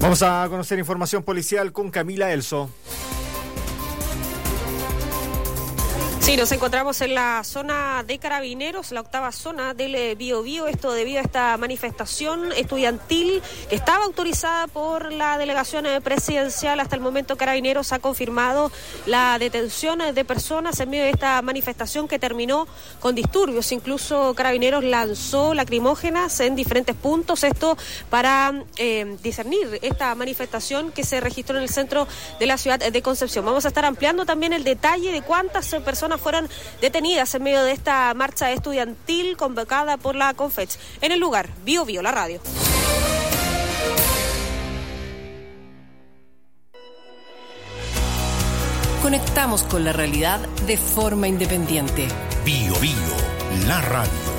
Vamos a conocer información policial con Camila Elso. Sí, nos encontramos en la zona de Carabineros, la octava zona del Biobío, esto debido a esta manifestación estudiantil que estaba autorizada por la delegación presidencial. Hasta el momento Carabineros ha confirmado la detención de personas en medio de esta manifestación que terminó con disturbios. Incluso Carabineros lanzó lacrimógenas en diferentes puntos, esto para discernir esta manifestación que se registró en el centro de la ciudad de Concepción. Vamos a estar ampliando también el detalle de cuántas personas fueron detenidas en medio de esta marcha estudiantil convocada por la Confech. En el lugar, Biobío, la radio. Conectamos con la realidad de forma independiente. Biobío, la radio.